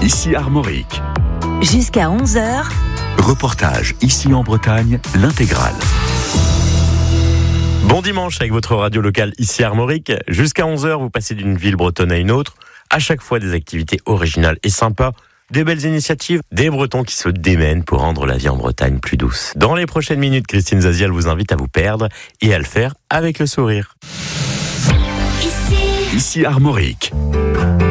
ici Armorique. Jusqu'à 11h. Reportage ici en Bretagne, l'intégrale. Bon dimanche avec votre radio locale ici Armorique. Jusqu'à 11h, vous passez d'une ville bretonne à une autre. À chaque fois, des activités originales et sympas. Des belles initiatives, des Bretons qui se démènent pour rendre la vie en Bretagne plus douce. Dans les prochaines minutes, Christine Zaziel vous invite à vous perdre et à le faire avec le sourire. Ici Armorique.